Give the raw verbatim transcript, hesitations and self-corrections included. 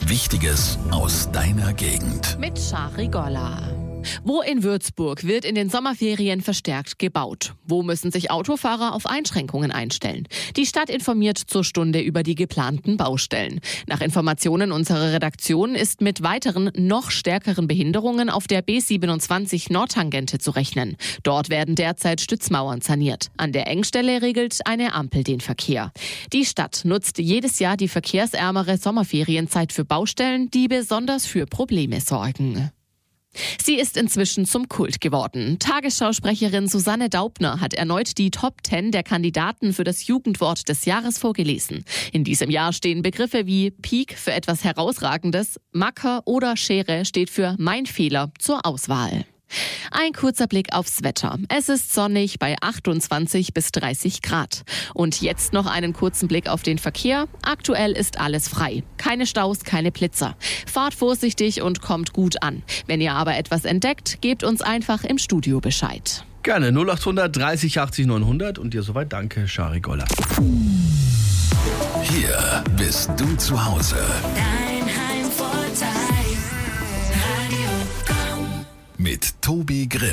Wichtiges aus deiner Gegend. Mit Shari Golla. Wo in Würzburg wird in den Sommerferien verstärkt gebaut? Wo müssen sich Autofahrer auf Einschränkungen einstellen? Die Stadt informiert zur Stunde über die geplanten Baustellen. Nach Informationen unserer Redaktion ist mit weiteren, noch stärkeren Behinderungen auf der B siebenundzwanzig Nordtangente zu rechnen. Dort werden derzeit Stützmauern saniert. An der Engstelle regelt eine Ampel den Verkehr. Die Stadt nutzt jedes Jahr die verkehrsärmere Sommerferienzeit für Baustellen, die besonders für Probleme sorgen. Sie ist inzwischen zum Kult geworden. Tagesschausprecherin Susanne Daubner hat erneut die Top zehn der Kandidaten für das Jugendwort des Jahres vorgelesen. In diesem Jahr stehen Begriffe wie Peak für etwas Herausragendes, Macker oder Schere steht für Mein Fehler zur Auswahl. Ein kurzer Blick aufs Wetter. Es ist sonnig bei achtundzwanzig bis dreißig Grad. Und jetzt noch einen kurzen Blick auf den Verkehr. Aktuell ist alles frei. Keine Staus, keine Blitzer. Fahrt vorsichtig und kommt gut an. Wenn ihr aber etwas entdeckt, gebt uns einfach im Studio Bescheid. Gerne, null acht hundert dreißig achtzig neunhundert und dir soweit danke, Shari Golla. Hier bist du zu Hause. Dein Heimvorteil. Radio Komm. Mit Tobi Grimm.